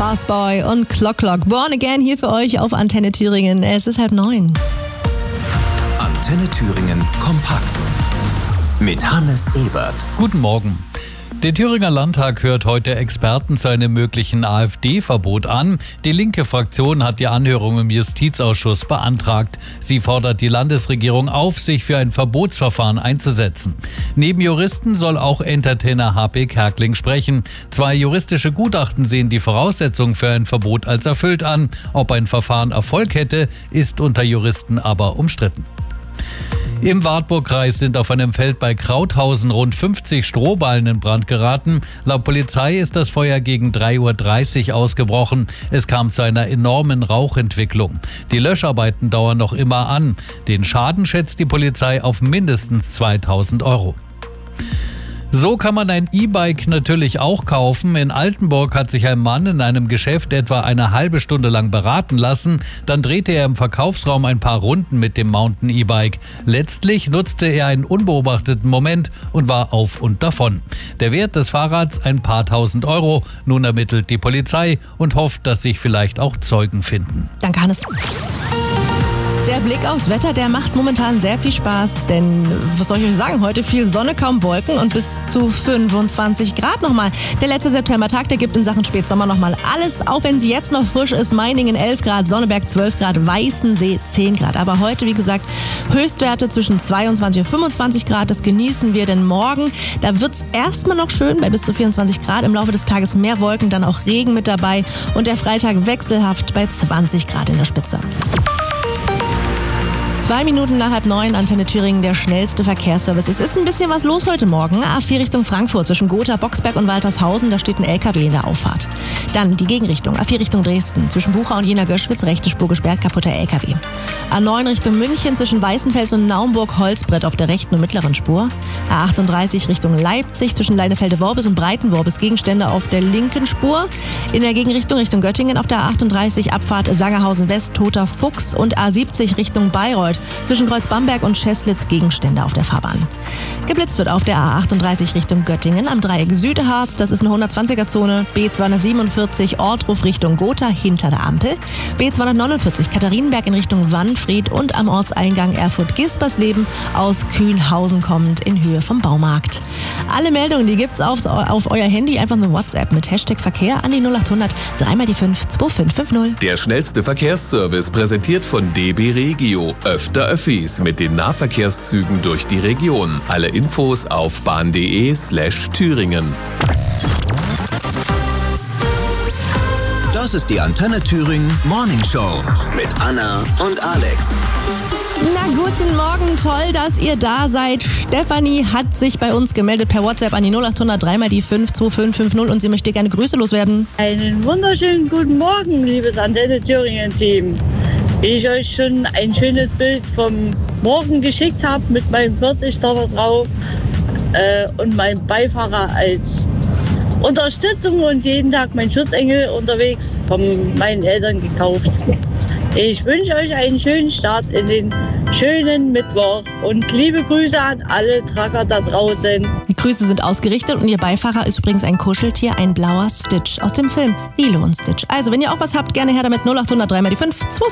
Fastboy und Clock Clock. Born Again hier für euch auf Antenne Thüringen. Es ist 8:30. Antenne Thüringen kompakt mit Hannes Ebert. Guten Morgen. Der Thüringer Landtag hört heute Experten zu einem möglichen AfD-Verbot an. Die linke Fraktion hat die Anhörung im Justizausschuss beantragt. Sie fordert die Landesregierung auf, sich für ein Verbotsverfahren einzusetzen. Neben Juristen soll auch Entertainer HP Kerkeling sprechen. 2 juristische Gutachten sehen die Voraussetzungen für ein Verbot als erfüllt an. Ob ein Verfahren Erfolg hätte, ist unter Juristen aber umstritten. Im Wartburgkreis sind auf einem Feld bei Krauthausen rund 50 Strohballen in Brand geraten. Laut Polizei ist das Feuer gegen 3:30 Uhr ausgebrochen. Es kam zu einer enormen Rauchentwicklung. Die Löscharbeiten dauern noch immer an. Den Schaden schätzt die Polizei auf mindestens 2.000 Euro. So kann man ein E-Bike natürlich auch kaufen. In Altenburg hat sich ein Mann in einem Geschäft etwa eine halbe Stunde lang beraten lassen. Dann drehte er im Verkaufsraum ein paar Runden mit dem Mountain E-Bike. Letztlich nutzte er einen unbeobachteten Moment und war auf und davon. Der Wert des Fahrrads ein paar tausend Euro. Nun ermittelt die Polizei und hofft, dass sich vielleicht auch Zeugen finden. Danke, Hannes. Der Blick aufs Wetter, der macht momentan sehr viel Spaß, denn was soll ich euch sagen, heute viel Sonne, kaum Wolken und bis zu 25 Grad nochmal. Der letzte Septembertag, der gibt in Sachen Spätsommer nochmal alles, auch wenn sie jetzt noch frisch ist. Meiningen 11 Grad, Sonneberg 12 Grad, Weißensee 10 Grad. Aber heute, wie gesagt, Höchstwerte zwischen 22 und 25 Grad, das genießen wir, denn morgen, da wird es erstmal noch schön bei bis zu 24 Grad. Im Laufe des Tages mehr Wolken, dann auch Regen mit dabei und der Freitag wechselhaft bei 20 Grad in der Spitze. 2 Minuten nach 8:30, Antenne Thüringen, der schnellste Verkehrsservice. Es ist ein bisschen was los heute Morgen. A4 Richtung Frankfurt zwischen Gotha, Boxberg und Waltershausen, da steht ein LKW in der Auffahrt. Dann die Gegenrichtung, A4 Richtung Dresden, zwischen Bucha und Jena-Göschwitz, rechte Spur gesperrt, kaputter LKW. A9 Richtung München zwischen Weißenfels und Naumburg-Holzbrett auf der rechten und mittleren Spur. A38 Richtung Leipzig zwischen Leinefelde-Worbis und Breiten-Worbis, Gegenstände auf der linken Spur. In der Gegenrichtung Richtung Göttingen auf der A38 Abfahrt Sangerhausen-West, Toter Fuchs und A70 Richtung Bayreuth zwischen Kreuz-Bamberg und Scheslitz, Gegenstände auf der Fahrbahn. Geblitzt wird auf der A38 Richtung Göttingen am Dreieck Südharz, das ist eine 120er-Zone, B247 Ortruf Richtung Gotha hinter der Ampel, B249 Katharinenberg in Richtung Wanfried und am Ortseingang Erfurt-Gispersleben aus Kühlhausen kommend in Höhe vom Baumarkt. Alle Meldungen, die gibt's auf euer Handy, einfach eine WhatsApp mit Hashtag Verkehr an die 0800 3x5 2550. Der schnellste Verkehrsservice präsentiert von DB Regio. Öfter Öffis mit den Nahverkehrszügen durch die Region. Alle Infos auf bahn.de/Thüringen. Das ist die Antenne Thüringen Morning Show mit Anna und Alex. Na, guten Morgen, toll, dass ihr da seid. Stefanie hat sich bei uns gemeldet per WhatsApp an die 0800 3x5 2550 und sie möchte gerne Grüße loswerden. Einen wunderschönen guten Morgen, liebes Antenne Thüringen-Team. Wie ich euch schon ein schönes Bild vom Morgen geschickt habe mit meinem 40-Dollar drauf und meinem Beifahrer als Unterstützung und jeden Tag mein Schutzengel unterwegs von meinen Eltern gekauft. Ich wünsche euch einen schönen Start in den schönen Mittwoch und liebe Grüße an alle Trucker da draußen. Die Grüße sind ausgerichtet und ihr Beifahrer ist übrigens ein Kuscheltier, ein blauer Stitch aus dem Film Lilo und Stitch. Also, wenn ihr auch was habt, gerne her damit 0800 3x5 2550.